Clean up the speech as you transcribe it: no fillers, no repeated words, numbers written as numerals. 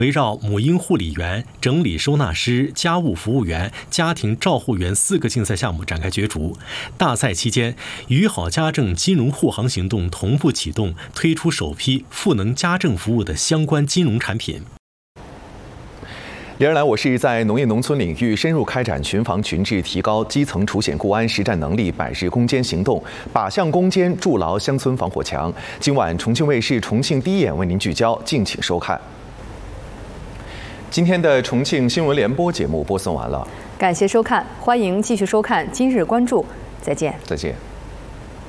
围绕母婴护理员、整理收纳师、家务服务员、家庭照护员4个竞赛项目展开角逐。大赛期间，与好家政金融护航行动同步启动，推出首批赋能家政服务的相关金融产品。 连日来，我市在农业农村领域深入开展群防群治，提高基层除险固安实战能力，100日攻坚行动，靶向攻坚，筑牢乡村防火墙。今晚重庆卫视《重庆第一眼》为您聚焦，敬请收看。今天的重庆新闻联播节目播送完了， 感谢收看，欢迎继续收看《今日关注》，再见。 再见。